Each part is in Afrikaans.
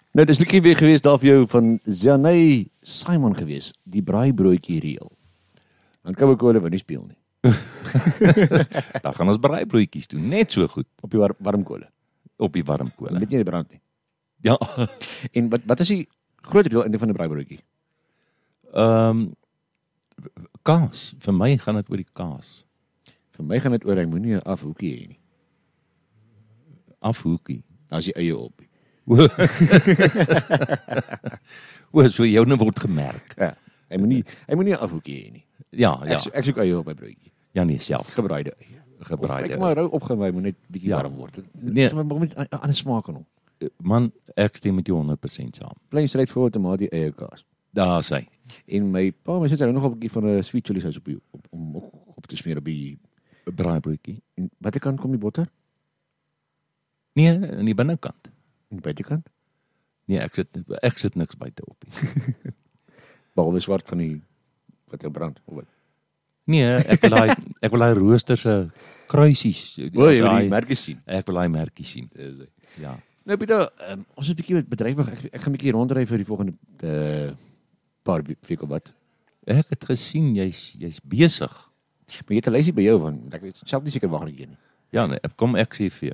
Nou, dis liekie weer geweest daar vir jou van Janey Simon geweest, die braaibroodjie reël. Dan kan ek hulle nie speel nie. Dan gaan ons braaibroodjies doen, net so goed. Op die warm kole. Op die warm kole. Net nie die brand nie. Ja. En wat is die groot deel in van die braaibroodjie? Kaas. Vir my gaan dit oor die kaas. Vir my gaan dit oor hy moenie 'n afhoekie hê nie. Afhoekie. As jy eie op. So jou nou word gemerk. Ja. Hy moenie 'n afhoekie hê nie. Ja. Ek soek eie op by broodjie. Ja nee, self. Gebraaide eie. Gebraaide. Ek maar rou opgemaai, moet net bietjie warm word. Nee, maar moet 'n ander smaak aan hom. Man, ek stem met jou 100% saam. Plain straight forward tomatie eie kaas. Daar sê. En my pa, my sit nog 'n bietjie van 'n sweet chili saus om op te smeer op die braaibroodjie. En watter kant kom die botter? Nee, aan die binnekant. Aan die buitekant? Nee, ek sit niks buite op nie. Behalwe swart van die wat jou brand of wat? Nee, ek wil daai rooster se kruisies. Jy wil die merkies sien. Ek wil daai merkies sien. Ja. Nou Pieter, ons is 'n bietjie bedrywig. Ek gaan 'n bietjie rondry vir die volgende paar weke wat. Ek het gesien jy's besig. Maar jy het 'n lysie by jou want ek weet self nie seker waar ek nie. Ja, nee, kom ek sê vir jou.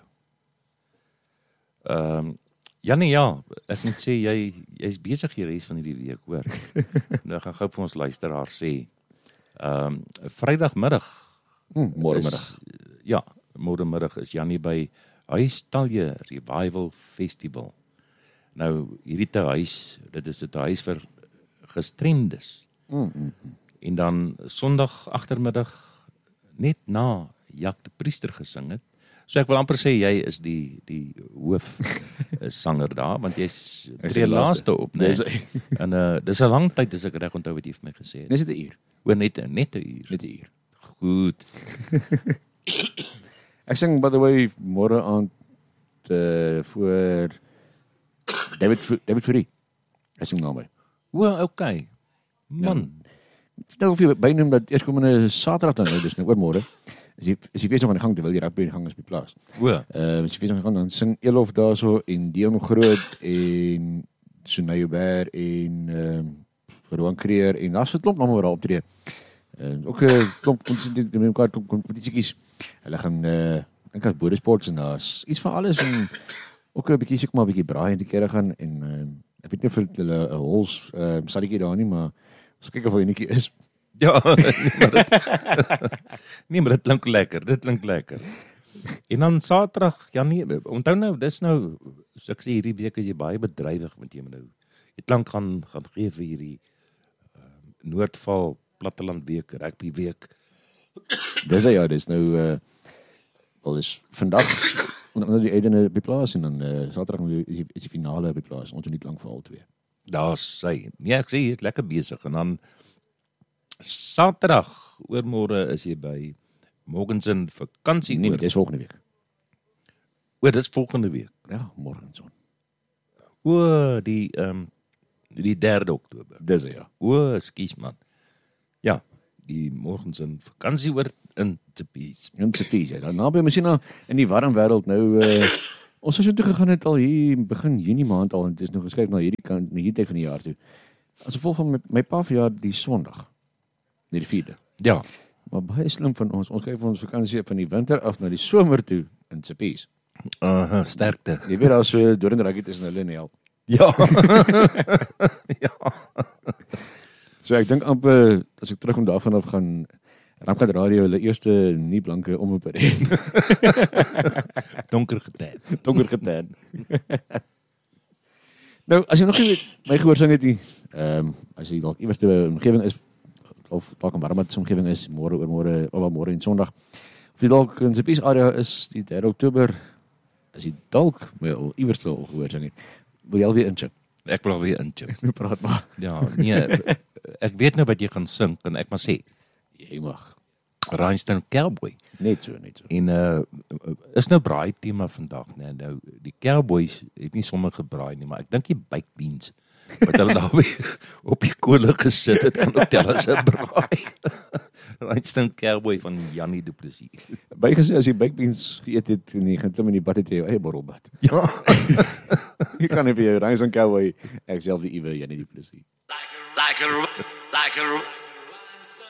Ja, ek moet sê jy's besig hier res van hierdie week, hoor. Nou gaan gou vir ons luisteraar sê. Vrydagmiddag. Môremiddag. Ja, môremiddag is Jannie by Huistalje Revival Festival. Nou hierdie te huis, dit is 'n huis vir gestremdes. En dan Sondag agtermiddag net na Jak de Priester gesing het. So ek wil amper sê jy is die hoof sanger daar, want jy's die laaste op, né? En dis 'n lang tyd as ek reg onthou wat jy vir my gesê het. Dis dit 'n uur. Oor net 'n uur. Net 'n uur. Goed. Ek sing by the way môre aand voor David Fourie. Ek sing na my. Okay. Man. Nou of jy bynoem dat eerskomende Saterdag dan nou, dis nou oor môre. Is jy besig aan die gang terwyl die rugby in gang is by die plaas. As jy besig aan die gang dan sing Elof daarso en Dion Groot en Sunayuber en Roan Creer en daar's 'n klomp name wat daar optree. Ook 'n klomp kompetisietjies. Hulle gaan dink as Bodesports en daar's iets van alles en ook 'n bietjie seker maar 'n bietjie braai en te kere gaan en ek weet nie of hulle 'n hols stadjie daar nie, maar ons kyk of hy netjie is. Ja, maar dit klink lekker. En dan Saterdag, ja nee, onthou nou, dis nou, so ek sê hierdie week is jy baie bedrywig met jy nou. Jy klank gaan gee vir hierdie Noordval Platteland week, rugby week. Dis nou wel is vandag onder die Edene by plaas en dan Saterdag is die finale by plaas. Ons is nie lank vir al twee. Daar sê. Ja, ek sê jy is lekker besig en dan Saterdag oormôre is jy by Morgenson vakansie. Nee, dis volgende week. Dis volgende week. Ja, Morgenson. Die 3 Oktober. Dis ja. Skus man. Ja, die Morgenson vakansie oor in Tsepies. In Tsepies, ja. Dan naby Messina in die warm wêreld nou ons het so toe gegaan het al hier begin Junie maand al en dit is nog geskuif na hierdie kant, na hierdie tyd van die jaar toe. As gevolg van my pa verjaar die Sondag. Die 4de. Ja. Maar baie slim van ons kyk vir ons vakansie van die winter af na die somer toe in Tsepies. Sterkte. Jy weet daar so doringrakkie tussen hulle en hel. Ja. Ja. So ek dink amper as ek terugkom daarvan af gaan Ramkat Radio hulle eerste nie blanke omroep hê. Donker getan. Nou, as jy nog nie my gehoor sing het nie, as jy dalk iewers 'n omgewing is of dalk 'n warmer omgewing is môre en Sondag. Of jy dalk in Tsepies area is die 3 Oktober, as jy dalk wel iewers al gehoor sing het, wil jy alweer inchip. Ek wil alweer inchip. Nou praat maar. Ja, nee, ek weet nou wat jy gaan sing, kan ek maar sê. Jy mag. Rhinestone Cowboy. Net so. En is nou braai tema vandag, né? Nou die Cowboys het nie sommer gebraai nie, maar ek dink die baked beans wat hulle daar op die kolle gesit het, kan ook tel as 'n braai. Rhinestone Cowboy van Jannie Du Plessis. Bygesê as jy baked beans geëet het en jy gaan klim in die bad het jy jou eie borrelbad. Ja. Ek gaan nie vir jou, Ryan Cowboy. Ek self die Iwe, Janie die Plessis. Like a